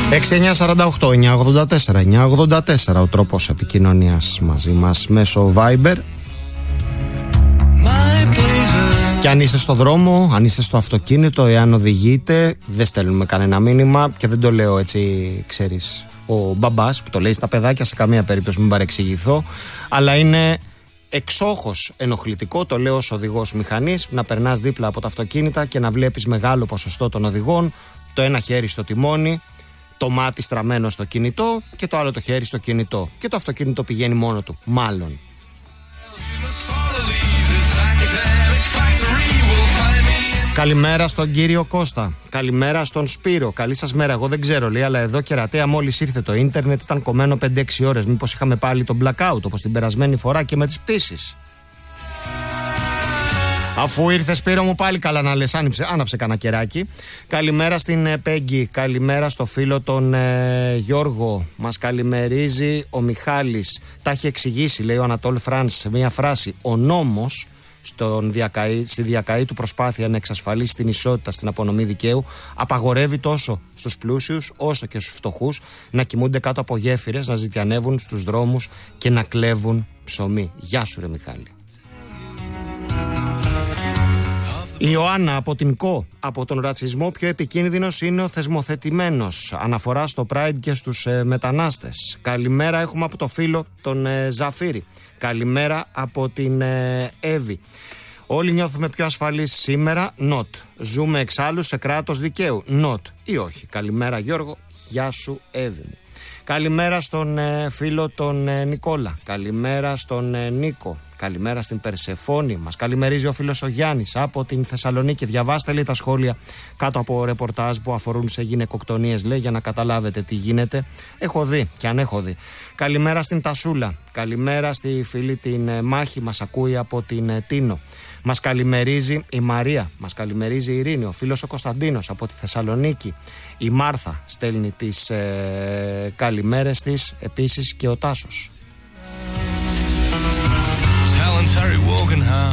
6948-984-984 ο τρόπος επικοινωνίας μαζί μας μέσω Viber. Και αν είστε στο δρόμο, αν είστε στο αυτοκίνητο, εάν οδηγείτε, δεν στέλνουμε κανένα μήνυμα. Και δεν το λέω έτσι, ξέρεις, ο μπαμπάς που το λέει στα παιδάκια, σε καμία περίπτωση μην παρεξηγηθώ. Αλλά είναι εξόχως ενοχλητικό, το λέω ως οδηγός μηχανής, να περνάς δίπλα από τα αυτοκίνητα και να βλέπεις μεγάλο ποσοστό των οδηγών, το ένα χέρι στο τιμόνι, το μάτι στραμμένο στο κινητό και το άλλο το χέρι στο κινητό. Και το αυτοκίνητο πηγαίνει μόνο του, μάλλον. Καλημέρα στον κύριο Κώστα. Καλημέρα στον Σπύρο. Καλή σας μέρα. Εγώ δεν ξέρω, λέει, αλλά εδώ κερατέα μόλις ήρθε το ίντερνετ ήταν κομμένο 5-6 ώρες. Μήπως είχαμε πάλι τον blackout όπως την περασμένη φορά και με τις πτήσεις. Αφού ήρθε, Σπύρο μου, πάλι καλά να λες, άναψε κανένα κεράκι. Καλημέρα στην Πέγγι, καλημέρα στο φίλο τον Γιώργο. Μας καλημερίζει ο Μιχάλης. Τα έχει εξηγήσει, λέει ο Ανατόλ Φρανς, σε μια φράση. Ο νόμος στη διακαή του προσπάθεια να εξασφαλίσει την ισότητα στην απονομή δικαίου απαγορεύει τόσο στους πλούσιους όσο και στους φτωχούς να κοιμούνται κάτω από γέφυρες, να ζητιανεύουν στους δρόμους και να κλέβουν ψωμί. Γεια σου ρε Μιχάλη. Η Ιωάννα από την ΚΟ. Από τον ρατσισμό πιο επικίνδυνος είναι ο θεσμοθετημένος. Αναφορά στο Pride και στους μετανάστες. Καλημέρα έχουμε από το φίλο τον Ζαφύρη. Καλημέρα από την Εύη. Όλοι νιώθουμε πιο ασφαλείς σήμερα. Not. Ζούμε εξάλλου σε κράτος δικαίου. Not. Ή όχι. Καλημέρα Γιώργο. Γεια σου Εύη. Καλημέρα στον φίλο τον Νικόλα. Καλημέρα στον Νίκο. Καλημέρα στην Περσεφόνη. Μας καλημερίζει ο φίλος ο Γιάννης από την Θεσσαλονίκη. Διαβάστε, λέει, τα σχόλια κάτω από ρεπορτάζ που αφορούν σε γυναικοκτονίες, λέει, για να καταλάβετε τι γίνεται. Έχω δει και αν έχω δει. Καλημέρα στην Τασούλα. Καλημέρα στη φίλη την Μάχη. Μας ακούει από την Τίνο. Μας καλημερίζει η Μαρία. Μας καλημερίζει η Ειρήνη. Ο φίλος ο Κωνσταντίνος από τη Θεσσαλονίκη. Η Μάρθα στέλνει τις καλημέρες της. Επίσης και ο Τάσος.